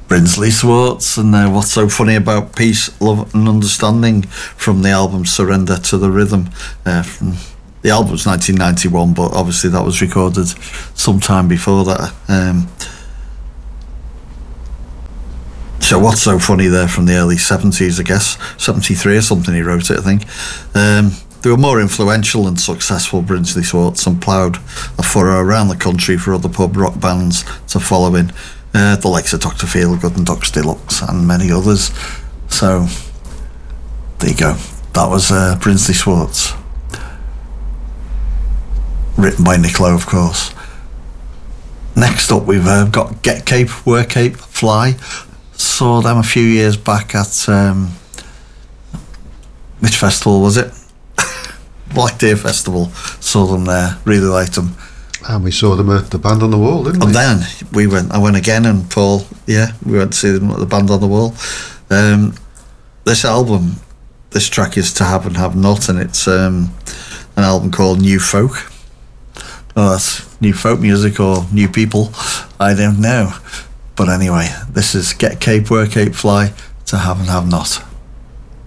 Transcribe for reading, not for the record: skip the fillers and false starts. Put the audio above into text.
Brinsley Swartz and What's So Funny About Peace, Love and Understanding from the album Surrender to the Rhythm. From the album was 1991, but obviously that was recorded sometime before that. So What's So Funny there from the early 70s, I guess. 73 or something he wrote it, I think. They were more influential and successful, Brinsley Swartz, and ploughed a furrow around the country for other pub rock bands to follow in. The likes of Dr. Feelgood and Dux Deluxe and many others. So there you go. That was Brinsley Swartz, written by Nick Lowe, of course. Next up we've got Get Cape, Work Cape, Fly. Saw them a few years back at which festival was it? Black Deer Festival. Saw them there, really liked them. And we saw them at the Band on the Wall, didn't we? And then I went again, and Paul, we went to see them at the Band on the Wall. This album, this track is To Have and Have Not, and it's an album called New Folk. Oh, that's new folk music or new people, I don't know. But anyway, this is Get Cape, Work Cape, Fly, To Have and Have Not.